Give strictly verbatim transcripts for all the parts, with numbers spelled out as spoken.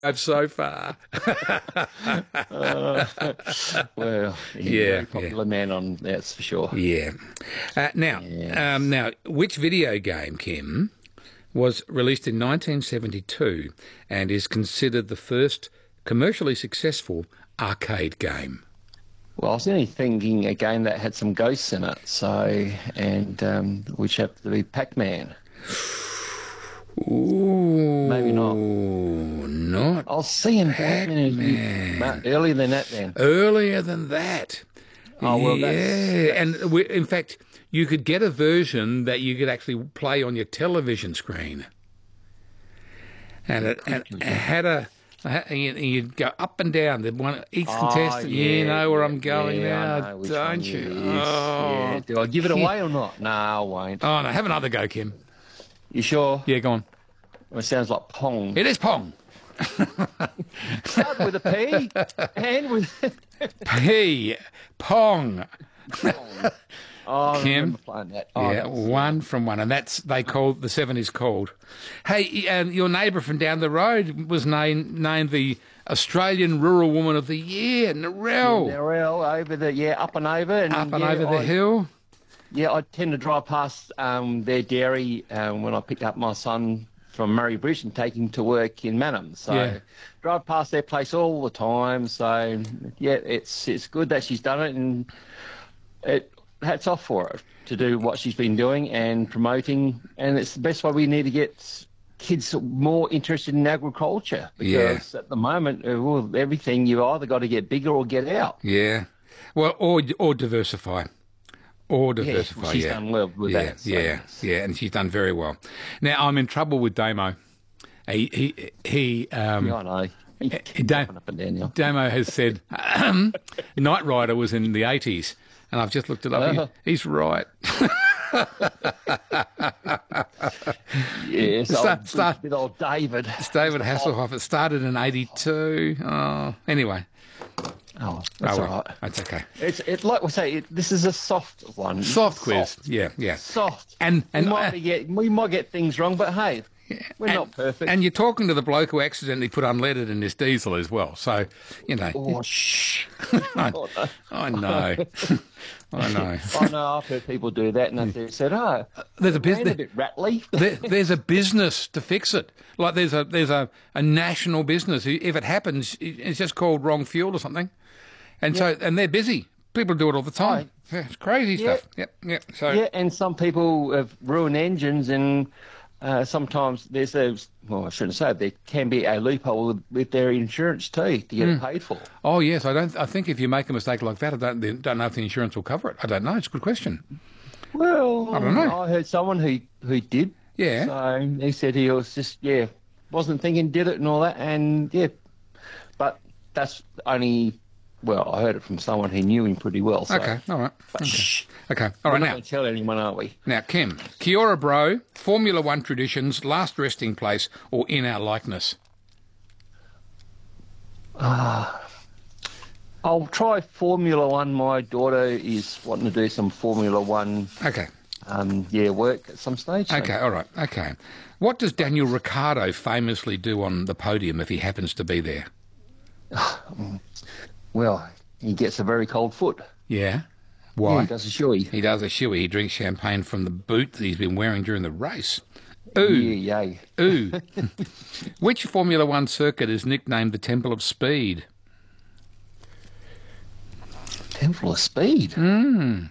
so far. uh, well, he's Yeah, a very popular yeah. man on that's for sure. Yeah. Uh, now, Yes. um, now, which video game, Kim, was released in nineteen seventy-two and is considered the first commercially successful arcade game? Well, I was only thinking a game that had some ghosts in it, so and um, which happened to be Pac-Man. Ooh, Maybe not. Not I was seeing Pac-Man earlier than that. Then earlier than that. Oh well, yeah, that's, that's... and we, in fact, you could get a version that you could actually play on your television screen, and it, and it had a. You'd go up and down. The one each Oh, contestant. yeah, you know where yeah, I'm going yeah, I now, know which don't one you? it is. Oh, Yeah. Do I give it Kim. away or not? No, I won't. Oh no, have another go, Kim. You sure? Yeah, go on. Well, it sounds like Pong. It is Pong. Start with a P and with P. Pong. Pong. Oh, I Kim? remember playing that. Oh, Yeah, that's- one from one, and that's they called the seventies called. Hey, um, your neighbour from down the road was named named the Australian Rural Woman of the Year, Narelle, They're all over the yeah up and over and up and yeah, over the I, hill. Yeah, I tend to drive past um, their dairy um, when I pick up my son from Murray Bridge and take him to work in Manham. So Yeah. drive past their place all the time. So yeah, it's it's good that she's done it, and it hats off for her to do what she's been doing and promoting. And it's the best way we need to get kids more interested in agriculture, because Yeah. at the moment, uh, well, everything you either got to get bigger or get out. Yeah, well, or or diversify, or Yeah, diversify. well, she's yeah, done well with yeah, that. so yeah, yes. yeah, and she's done very well. Now I'm in trouble with Damo. He he he. Um, Yeah, I know. You keep don't- jumping up and down, yeah. Damo has said Knight Rider was in the eighties, and I've just looked it up. He, he's right. Yes, Start- old, start- with old David. It's David Hasselhoff. It started in eighty-two. Oh, anyway. Oh, that's oh, all well, right. That's okay. It's it like we say. It, this is a soft one. Soft quiz. Yeah, yeah. Soft. And and we might, uh, be get, we might get things wrong, but hey, we're and, not perfect. And you're talking to the bloke who accidentally put unleaded in his diesel as well. So, you know. oh, shh. I, Oh, no. I know. I know. I know. I've heard people do that, and they said, "Oh, There's a ran a business. bit rattly." There, there's a business to fix it. Like there's a there's a, a national business. If it happens, it's just called wrong fuel or something. And so and they're busy. People do it all the time. Yeah, it's crazy Yeah. stuff. Yep, yep. So Yeah, and some people have ruined engines, and uh, sometimes there's a well, I shouldn't say there can be a loophole with, with their insurance too to get it paid for. oh yes, I don't. I think if you make a mistake like that, I don't don't know if the insurance will cover it. I don't know. It's a good question. Well, I don't know. I heard someone who who did. Yeah. So he said he was just yeah, wasn't thinking, did it and all that, and yeah, but that's only. Well, I heard it from someone who knew him pretty well. So. Okay. All right. But Okay. shh. Okay. All We're right. not Now, going to tell anyone, are we? now, Kim, Kia ora, bro. Formula One traditions, last resting place, or in our likeness. I'll try Formula One. My daughter is wanting to do some Formula One, Okay. um, yeah, work at some stage. so- Okay. All right. Okay. What does Daniel Ricciardo famously do on the podium if he happens to be there? Well, he gets a very cold foot. Yeah. Yeah, Why? he does a shoey. He does a shoey. He drinks champagne from the boot that he's been wearing during the race. Yeah, Ooh. yay. Ooh. Which Formula One circuit is nicknamed the Temple of Speed? Temple of Speed. Hmm.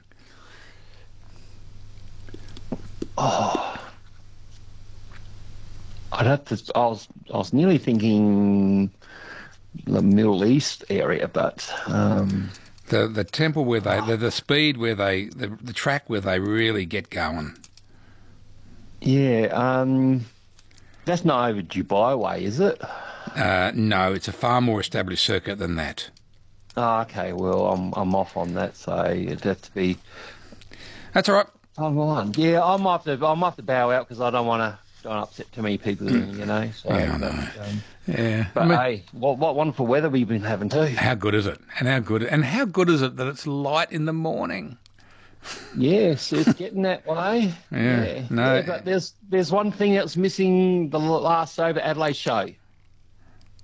I'd have to. I was. I was nearly thinking the Middle East area, but um, The the temple where they the, the speed where they the, the track where they really get going. yeah, um, that's not over Dubai way, is it? Uh, no, it's a far more established circuit than that. Oh, okay. Well, I'm. I'm off on that. So it'd have to be. That's all right. I'm on. Yeah, I might have to. I might have to bow out because I don't want to. Don't upset too many people, you know. So, Yeah, I know. but, um, Yeah. but I mean, hey, what what wonderful weather we've been having too. how good is it? And how good and how good is it that it's light in the morning? Yes, it's getting that way. Yeah, no. Yeah, but there's there's one thing that's missing the last over Adelaide show.